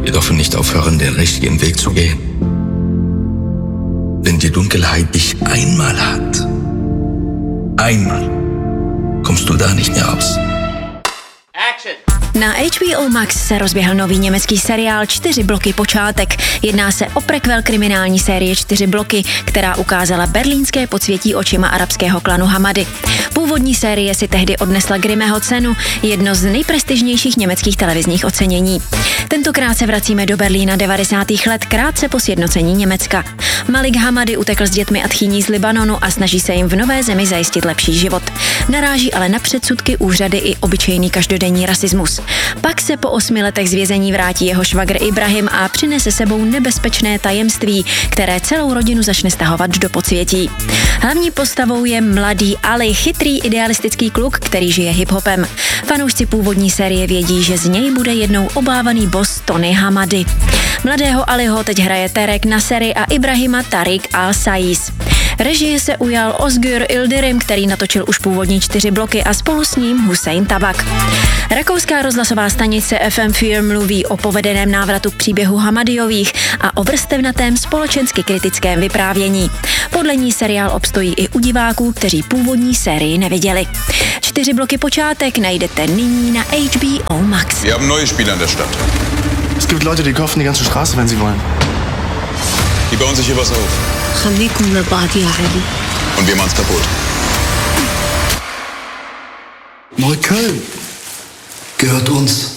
Wir dürfen nicht aufhören, den richtigen Weg zu gehen. Wenn die Dunkelheit dich einmal hat, kommst du da nicht mehr raus. Action! Na HBO Max se rozběhl nový německý seriál 4 bloky počátek. Jedná se o prequel kriminální série 4 bloky, která ukázala berlínské podsvětí očima arabského klanu Hamady. Původní série si tehdy odnesla Grimmeho cenu, jedno z nejprestižnějších německých televizních ocenění. Tentokrát se vracíme do Berlína 90. let, krátce po sjednocení Německa. Malik Hamady utekl s dětmi a tchýní z Libanonu a snaží se jim v nové zemi zajistit lepší život. Naráží ale na předsudky, úřady i obyčejný každodenní rasismus. Pak se po 8 letech z vězení vrátí jeho švagr Ibrahim a přinese sebou nebezpečné tajemství, které celou rodinu začne stahovat do podsvětí. Hlavní postavou je mladý Ali, chytrý idealistický kluk, který žije hip-hopem. Fanoušci původní série vědí, že z něj bude jednou obávaný boss Tony Hamady. Mladého Aliho teď hraje Terek Naseri a Ibrahima Tariq Al-Saiz. Režie se ujal Özgür Yildirim, který natočil už původní 4 bloky a spolu s ním Hussein Tabak. Rakouská rozhlasová stanice FM4 mluví o povedeném návratu k příběhu Hamadyových a o vrstevnatém společensky kritickém vyprávění. Podle ní seriál obstojí i u diváků, kteří původní sérii neviděli. 4 bloky počátek najdete nyní na HBO Max. Wir haben neue Spieler in der Stadt. Es gibt Leute, die kaufen die ganze Straße, wenn sie wollen. Die bauen sich hier was auf. خليكم لبعض يا علي. Und wir machen's kaputt. Neukölln gehört uns.